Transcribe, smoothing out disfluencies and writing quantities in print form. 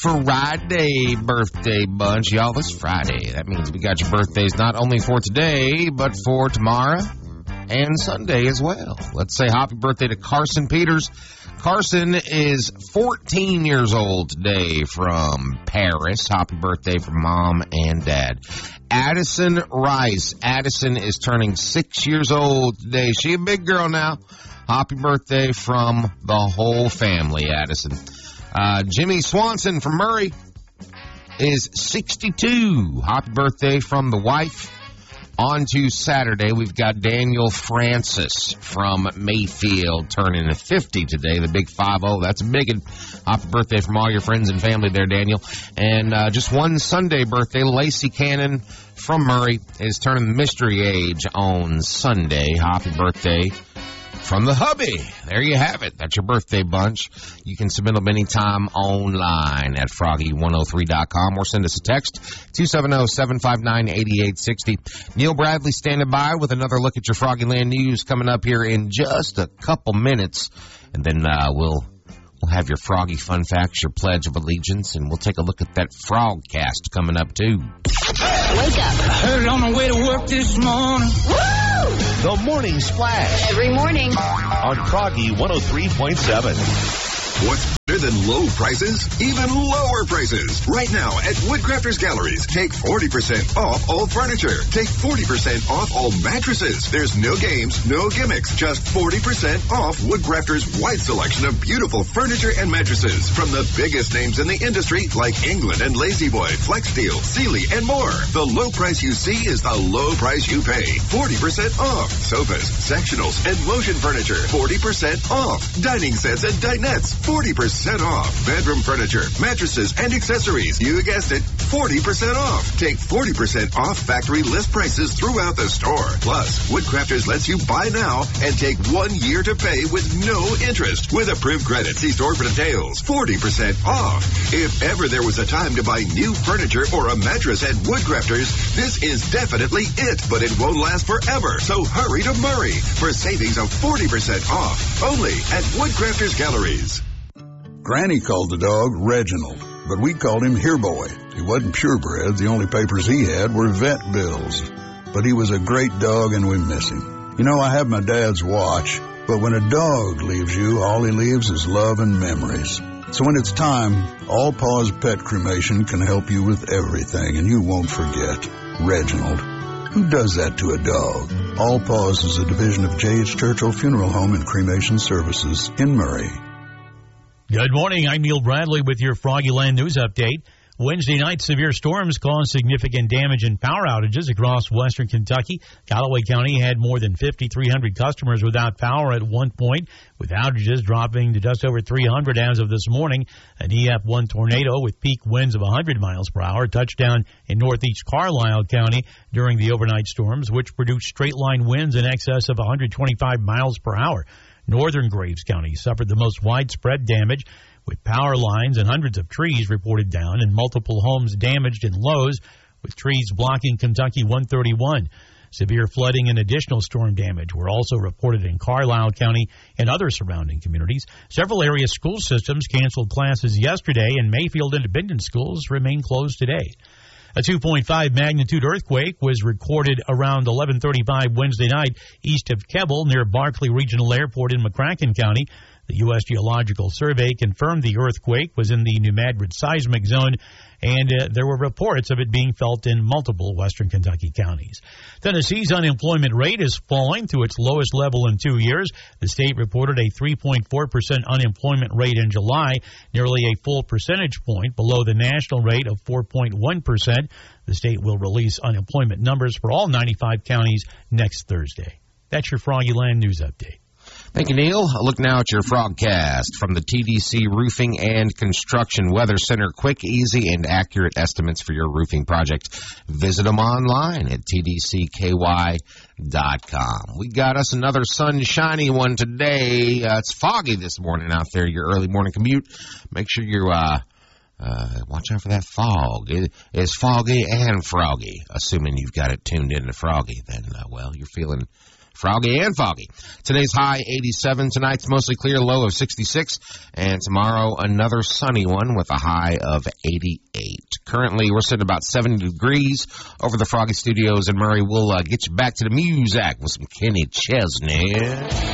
Friday birthday bunch, y'all. This Friday. That means we got your birthdays not only for today, but for tomorrow and Sunday as well. Let's say happy birthday to Carson Peters. Carson is 14 years old today from Paris. Happy birthday from Mom and Dad. Addison Rice. Addison is turning 6 years old today. She a big girl now. Happy birthday from the whole family, Addison. Jimmy Swanson from Murray is 62. Happy birthday from the wife. On to Saturday, we've got Daniel Francis from Mayfield turning 50 today, the big 5-0. That's a big one. Happy birthday from all your friends and family there, Daniel. And just one Sunday birthday, Lacey Cannon from Murray is turning mystery age on Sunday. Happy birthday from the hubby. There you have it. That's your birthday bunch. You can submit them anytime online at froggy103.com or send us a text, 270-759-8860. Neil Bradley standing by with another look at your Froggyland news coming up here in just a couple minutes. And then we'll have your Froggy Fun Facts, your Pledge of Allegiance, and we'll take a look at that Frogcast coming up, too. Wake up. I heard it on the way to work this morning. Woo! The Morning Splash. Every morning. On Froggy 103.7. What's better than low prices? Even lower prices. Right now at Woodcrafters Galleries, take 40% off all furniture. Take 40% off all mattresses. There's no games, no gimmicks, just 40% off Woodcrafters' wide selection of beautiful furniture and mattresses from the biggest names in the industry like England and La-Z-Boy, Flexsteel, Sealy, and more. The low price you see is the low price you pay. 40% off. Sofas, sectionals, and motion furniture. 40% off. Dining sets and dinettes. 40% off. Bedroom furniture, mattresses, and accessories. You guessed it, 40% off. Take 40% off factory list prices throughout the store. Plus, Woodcrafters lets you buy now and take 1 year to pay with no interest. With approved credit, see store for details. 40% off. If ever there was a time to buy new furniture or a mattress at Woodcrafters, this is definitely it, but it won't last forever. So hurry to Murray for savings of 40% off. Only at Woodcrafters Galleries. Granny called the dog Reginald, but we called him Here Boy. He wasn't purebred. The only papers he had were vet bills. But he was a great dog, and we miss him. You know, I have my dad's watch, but when a dog leaves you, all he leaves is love and memories. So when it's time, All Paws Pet Cremation can help you with everything, and you won't forget Reginald. Who does that to a dog? All Paws is a division of J.H. Churchill Funeral Home and Cremation Services in Murray. Good morning. I'm Neil Bradley with your Froggyland News Update. Wednesday night, severe storms caused significant damage and power outages across western Kentucky. Callaway County had more than 5,300 customers without power at one point, with outages dropping to just over 300 as of this morning. An EF1 tornado with peak winds of 100 miles per hour touched down in northeast Carlisle County during the overnight storms, which produced straight-line winds in excess of 125 miles per hour. Northern Graves County suffered the most widespread damage, with power lines and hundreds of trees reported down and multiple homes damaged in Lowe's, with trees blocking Kentucky 131. Severe flooding and additional storm damage were also reported in Carlisle County and other surrounding communities. Several area school systems canceled classes yesterday, and Mayfield Independent schools remain closed today. A 2.5 magnitude earthquake was recorded around 11:35 Wednesday night east of Keble near Barkley Regional Airport in McCracken County. The U.S. Geological Survey confirmed the earthquake was in the New Madrid seismic zone, and there were reports of it being felt in multiple western Kentucky counties. Tennessee's unemployment rate is falling to its lowest level in 2 years. The state reported a 3.4% unemployment rate in July, nearly a full percentage point below the national rate of 4.1%. The state will release unemployment numbers for all 95 counties next Thursday. That's your Froggyland News Update. Thank you, Neil. A look now at your Frogcast from the TDC Roofing and Construction Weather Center. Quick, easy, and accurate estimates for your roofing project. Visit them online at tdcky.com. We got us another sunshiny one today. It's foggy this morning out there, your early morning commute. Make sure you watch out for that fog. It is foggy and froggy. Assuming you've got it tuned into Froggy, then, you're feeling Froggy and foggy. Today's high 87. Tonight's mostly clear, low of 66. And tomorrow, another sunny one with a high of 88. Currently, we're sitting about 70 degrees over the Froggy Studios in Murray. We'll get you back to the music with some Kenny Chesney.